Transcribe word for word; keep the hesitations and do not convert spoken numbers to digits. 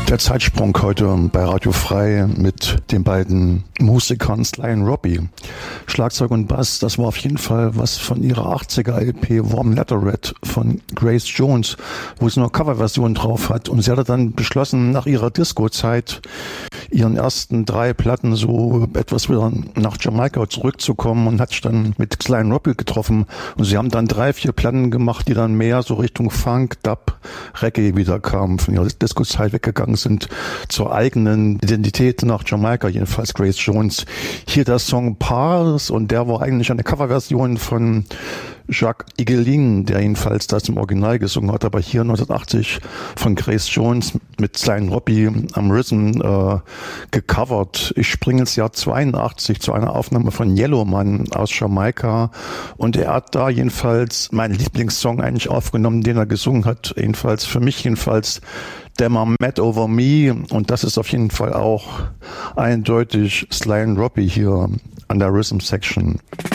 Der Zeitsprung heute bei Radio Frei mit den beiden Musikern Sly und Robbie. Schlagzeug und Bass, das war auf jeden Fall was von ihrer achtziger L P Warm Letter Red von Grace Jones, wo sie noch Coverversion drauf hat. Und sie hatte dann beschlossen, nach ihrer Disco-Zeit ihren ersten drei Platten so etwas wieder nach Jamaika zurückzukommen und hat sich dann mit Sly und Robbie getroffen. Und sie haben dann drei, vier Platten gemacht, die dann mehr so Richtung Funk, Dub, Reggae wieder kamen, von ihrer Disco-Zeit weggegangen sind zur eigenen Identität nach Jamaika, jedenfalls Grace Jones. Hier der Song Pars und der war eigentlich eine Coverversion von Jacques Higelin, der jedenfalls das im Original gesungen hat, aber hier neunzehnhundertachtzig von Grace Jones mit Sly und Robbie am Rhythm äh, gecovert. Ich springe ins Jahr zweiundachtzig zu einer Aufnahme von Yellowman aus Jamaika und er hat da jedenfalls meinen Lieblingssong eigentlich aufgenommen, den er gesungen hat, jedenfalls für mich jedenfalls Them Are Mad Over Me, und das ist auf jeden Fall auch eindeutig Sly und Robbie hier an der Rhythm Section.